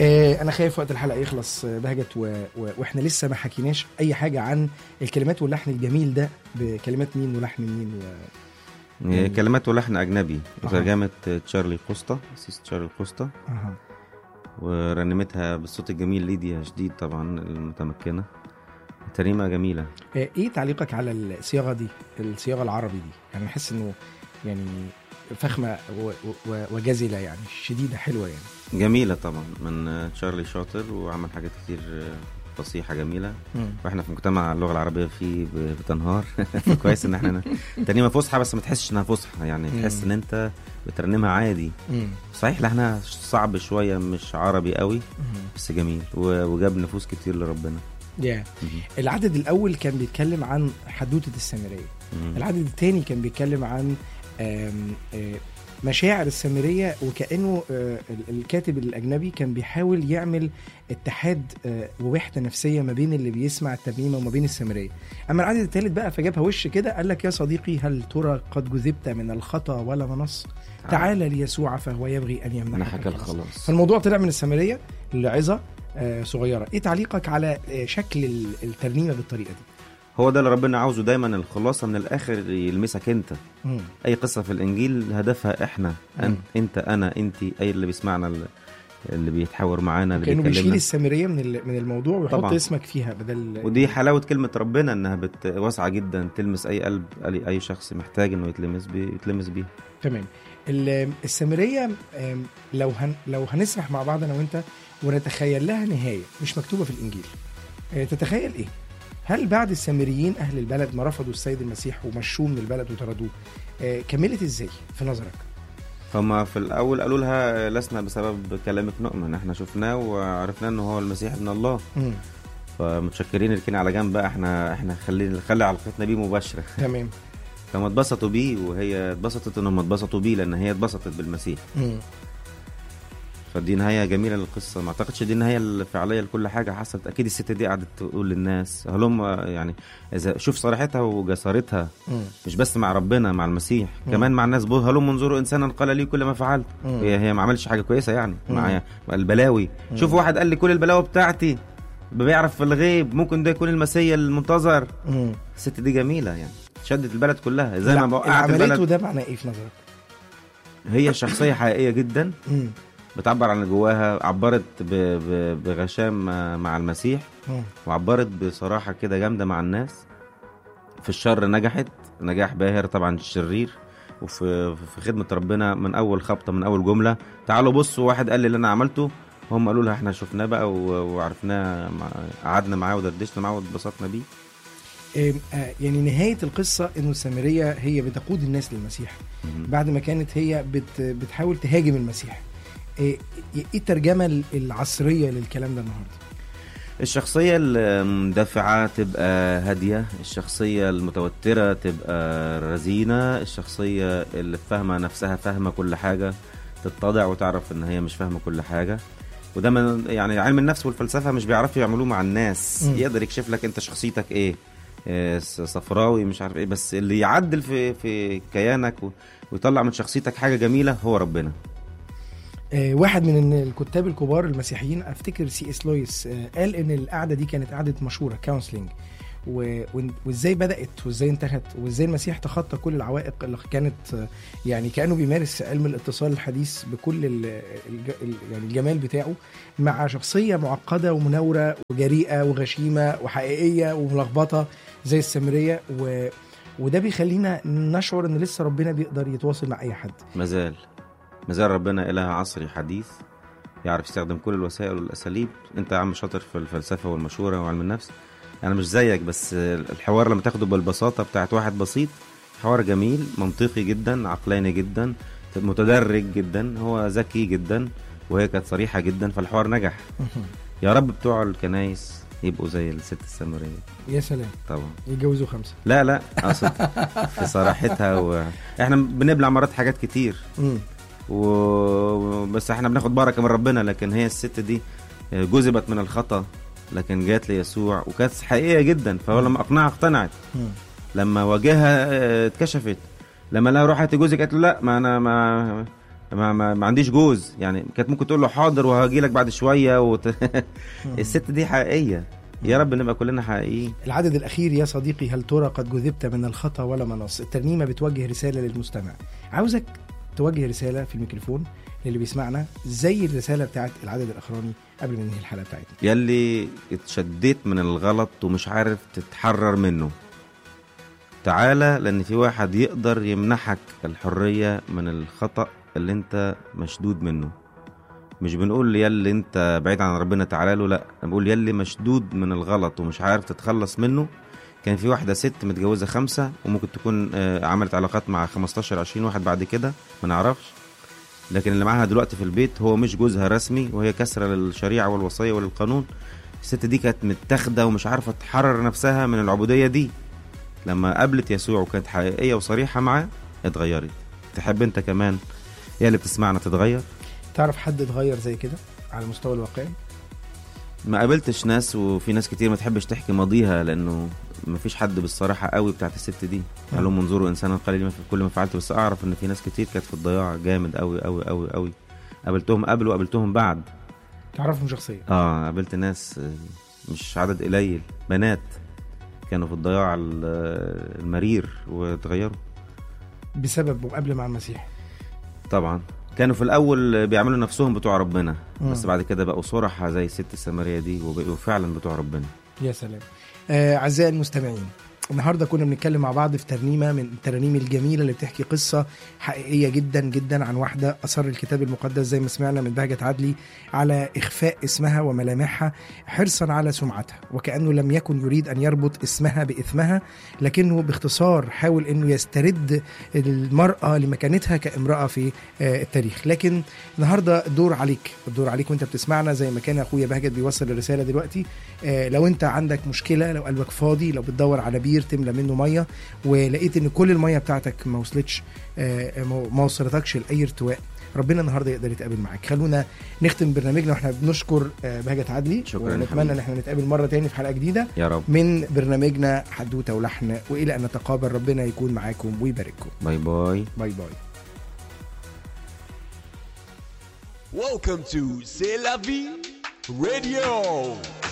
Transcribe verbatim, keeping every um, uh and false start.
آه انا خايف وقت الحلقه يخلص بهجت و... و... واحنا لسه ما حكيناش اي حاجه عن الكلمات واللحن الجميل ده، بكلمات مين ولحن مين و... يعني كلمات ولحن اجنبي وترجمه أه. تشارلي كوستا، سيس تشارلي كوستا. أه. ورنمتها بالصوت الجميل ليديا شديد طبعا المتمكنه. ترنيمه جميله. آه ايه تعليقك على الصياغه دي، الصياغه العربي دي؟ يعني بحس انه يعني فخمه و... و... وجزله، يعني شديده حلوه يعني. جميله طبعا من تشارلي شاطر وعمل حاجات كتير فصيحه جميله. مم. واحنا في مجتمع اللغه العربيه فيه بتنهار. كويس ان احنا ترنيمه فصحى بس ما تحسش انها فصحى، يعني مم. تحس ان انت بترنمها عادي. مم. صحيح لحنها صعب شويه مش عربي قوي. مم. بس جميل وجاب نفوس كتير لربنا. yeah. العدد الاول كان بيتكلم عن حدوته السامريه. مم. العدد الثاني كان بيتكلم عن آم آم مشاعر السامرية، وكأنه الكاتب الأجنبي كان بيحاول يعمل اتحاد ووحدة نفسية ما بين اللي بيسمع الترنيمة وما بين السامرية. أما العدد الثالث بقى فجابها وش كده، قال لك يا صديقي هل ترى قد جذبت من الخطأ ولا منص؟ تعال ليسوع فهو يبغي أن يمنحك الخلاص. فالموضوع طلع من السامرية لعظة صغيرة. إيه تعليقك على شكل الترنيمة بالطريقة دي؟ هو ده اللي ربنا عاوزه دايما، الخلاصة من الآخر يلمسك انت. مم. أي قصة في الإنجيل هدفها إحنا، أنت, انت أنا أنتي، أي اللي بيسمعنا اللي بيتحاور معانا اللي كأنه بيشيل السامرية من من الموضوع ويحط طبعا اسمك فيها بدل. ودي حلاوة كلمة ربنا إنها واسعة جدا تلمس أي قلب، أي شخص محتاج إنه يتلمس بيه يتلمس بيه. تمام. السامرية لو هن لو هنسمح مع بعض أنا وأنت ونتخيل لها نهاية مش مكتوبة في الإنجيل، تتخيل إيه؟ هل بعد السامريين أهل البلد ما رفضوا السيد المسيح ومشوه من البلد وطردوه، آه كملت إزاي في نظرك؟ هما في الأول قالوا لها لسنا بسبب كلامك نؤمن، احنا شفناه وعرفنا انه هو المسيح ابن الله. م. فمتشكرين اركين على جنب بقى، احنا احنا خلي خلي علاقتنا بيه مباشرة. تمام. فما اتبسطوا بيه وهي اتبسطت انهم اتبسطوا بيه لأن هي اتبسطت بالمسيح. م. فدي نهاية جميلة للقصة. ما اعتقدش دي النهاية الفعلية لكل حاجة حصلت. أكيد الست دي قعدت تقول للناس هلهم، يعني إذا شوف صراحتها وجسارتها م. مش بس مع ربنا، مع المسيح م. كمان مع الناس. بقول هلهم انظروا إنسانا قال لي كل ما فعلت. هي هي ما عملش حاجة كويسة يعني مع البلاوي. م. شوف واحد قال لي كل البلاوي بتاعتي، بيعرف في الغيب، ممكن ده يكون المسيح المنتظر. م. الست دي جميلة يعني شدت البلد كلها زي ما وقعت البلد. وده معناه إيه في نظرك؟ هي شخصية حقيقية جدا. م. بتعبر عن جواها، عبرت بغشام مع المسيح وعبرت بصراحة كده جامدة مع الناس. في الشر نجحت نجاح باهر طبعا الشرير، وفي في خدمة ربنا من أول خبطة من أول جملة. تعالوا بصوا واحد قال لي اللي أنا عملته، هم قالوا لها احنا شفناه بقى وعرفناه، قعدنا معاه ودردشنا معاه واتبسطنا بيه. يعني نهاية القصة إنه السامرية هي بتقود الناس للمسيح بعد ما كانت هي بت بتحاول تهاجم المسيح. ايه الترجمة العصرية للكلام ده النهاردة؟ الشخصية المدافعة تبقى هادية، الشخصية المتوترة تبقى رزينة، الشخصية اللي فاهمة نفسها فاهمة كل حاجة تتضع وتعرف ان هي مش فاهمة كل حاجة. وده من يعني علم النفس والفلسفة مش بيعرفوا يعملوه مع الناس. م. يقدر يكشف لك انت شخصيتك ايه، إيه صفراوي مش عارف ايه، بس اللي يعدل في في كيانك ويطلع من شخصيتك حاجة جميلة هو ربنا. واحد من الكتاب الكبار المسيحيين افتكر سي اس لويس قال ان القعده دي كانت قعده مشوره كونسلنج، وازاي بدات وازاي انتهت وازاي المسيح تخطى كل العوائق اللي كانت يعني كانه بيمارس علم الاتصال الحديث بكل يعني الجمال بتاعه مع شخصيه معقده ومنوره وجريئه وغشيمه وحقيقيه وملخبطه زي السامريه، و وده بيخلينا نشعر ان لسه ربنا بيقدر يتواصل مع اي حد. مازال مازال ربنا إله عصري حديث يعرف يستخدم كل الوسائل والأساليب. أنت يا عم شاطر في الفلسفة والمشورة وعلم النفس، أنا مش زيك، بس الحوار لما تاخده بالبساطة بتاعت واحد بسيط، حوار جميل منطقي جدا عقلاني جدا متدرج جدا، هو ذكي جدا وهي كانت صريحة جدا، فالحوار نجح. يا رب بتوع الكنايس يبقوا زي الست السامرية. يا سلام. طبعا يتجوزوا خمسة. لا لا أقصد في صراحتها و... احنا بنبلع مرات حاجات كتير و... بس احنا بناخد بركة من ربنا، لكن هي الست دي جذبت من الخطأ لكن جات ليسوع وكانت حقيقية جدا. فهو لما أقنعها اقتنعت، لما واجهها اتكشفت، لما لا روح هتجوزك قالت له لا ما أنا ما ما, ما, ما عنديش جوز يعني. كانت ممكن تقول له حاضر وهاجي لك بعد شويه وت... الست دي حقيقيه. يا رب نبقى كلنا حقيقيين. العدد الأخير يا صديقي، هل ترى قد جذبت من الخطأ ولا منص؟ الترنيمة بتوجه رسالة للمستمع. عاوزك توجه رسالة في الميكروفون اللي بيسمعنا زي الرسالة بتاعت العدد الأخراني قبل ما ننهي الحلقة بتاعتنا. يلي اتشديت من الغلط ومش عارف تتحرر منه، تعالى، لأن في واحد يقدر يمنحك الحرية من الخطأ اللي انت مشدود منه. مش بنقول يلي انت بعيد عن ربنا تعالى له، لا، بنقول يلي مشدود من الغلط ومش عارف تتخلص منه. كان في واحدة ست متجوزة خمسة وممكن تكون عملت علاقات مع خمستاشر عشرين واحد بعد كده ما نعرفش، لكن اللي معاها دلوقتي في البيت هو مش جوزها رسمي، وهي كسرة للشريعة والوصية وللقانون. الست دي كانت متاخدة ومش عارفة تحرر نفسها من العبودية دي. لما قابلت يسوع وكانت حقيقية وصريحة معاه اتغيرت. تحب انت كمان يا اللي بتسمعنا تتغير؟ تعرف حد اتغير زي كده على المستوى الواقعي؟ ما قابلتش ناس، وفي ناس كتير ما تحبش تحكي ماضيها لانه ما فيش حد بالصراحه قوي بتاعت الست دي. قالوا منظور انسان قليل في كل ما فعلت، بس اعرف ان في ناس كتير كانت في الضياع جامد قوي قوي قوي قوي. قابلتهم قبل وقابلتهم بعد. تعرفهم شخصيا؟ اه قابلت ناس مش عدد قليل، بنات كانوا في الضياع المرير وتغيروا بسبب مقابله مع المسيح. طبعا كانوا في الاول بيعملوا نفسهم بتوع ربنا، بس بعد كده بقوا صراحة زي الست السامرية دي وبقوا فعلا بتوع ربنا. يا سلام. آه اعزائي المستمعين، النهارده كنا بنتكلم مع بعض في ترنيمه من الترانيم الجميله اللي بتحكي قصه حقيقيه جدا جدا عن واحده اصر الكتاب المقدس زي ما سمعنا من بهجة عدلي على اخفاء اسمها وملامحها حرصا على سمعتها، وكانه لم يكن يريد ان يربط اسمها باثمها، لكنه باختصار حاول انه يسترد المراه لمكانتها كامراه في التاريخ. لكن النهارده الدور عليك، الدور عليك وانت بتسمعنا زي ما كان اخويا بهجة بيوصل الرساله دلوقتي. لو انت عندك مشكله، لو قلبك فاضي، لو بتدور على بير تملى منه ميه ولقيت ان كل الميه بتاعتك ما وصلتش ما وصلتكش لاي ارتواء، ربنا النهارده يقدر يتقابل معاك. خلونا نختم برنامجنا واحنا بنشكر بهجة عدلي، ونتمنى ان احنا نتقابل مره تاني في حلقه جديده يا رب من برنامجنا حدوته ولحن، والى ان نتقابل ربنا يكون معاكم ويبارككم. باي باي باي باي. Welcome to C'est la vie radio.